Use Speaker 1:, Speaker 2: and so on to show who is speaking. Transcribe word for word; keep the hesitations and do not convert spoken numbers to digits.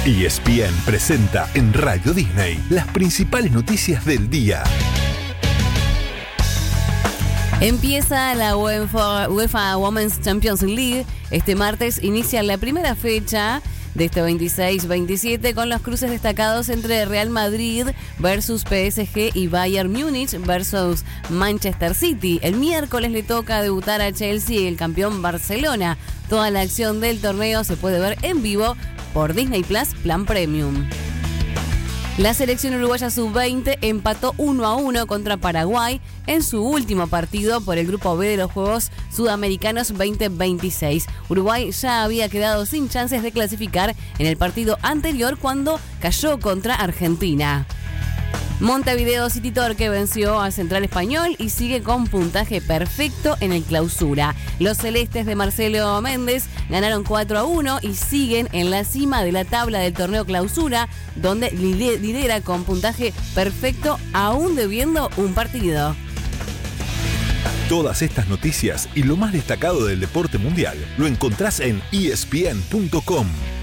Speaker 1: E S P N presenta en Radio Disney las principales noticias del día.
Speaker 2: Empieza la UEFA, UEFA Women's Champions League. Este martes inicia la primera fecha de este veintiséis veintisiete con los cruces destacados entre Real Madrid versus P S G y Bayern Múnich versus Manchester City. El miércoles le toca debutar a Chelsea, el campeón Barcelona. Toda la acción del torneo se puede ver en vivo por Disney Plus Plan Premium. La selección uruguaya sub veinte empató uno a uno contra Paraguay en su último partido por el Grupo B de los Juegos Sudamericanos veinte veintiséis. Uruguay ya había quedado sin chances de clasificar en el partido anterior cuando cayó contra Argentina. Montevideo City Torque venció a Central Español y sigue con puntaje perfecto en el clausura. Los celestes de Marcelo Méndez ganaron cuatro a uno y siguen en la cima de la tabla del torneo clausura, donde lidera con puntaje perfecto aún debiendo un partido.
Speaker 1: Todas estas noticias y lo más destacado del deporte mundial lo encontrás en E S P N punto com.